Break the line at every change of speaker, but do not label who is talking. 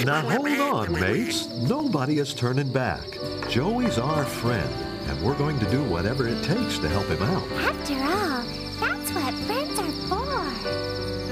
Now hold on, mates. Nobody is turning back. Joey's our friend, and we're going to do whatever it takes to help him out.
After all,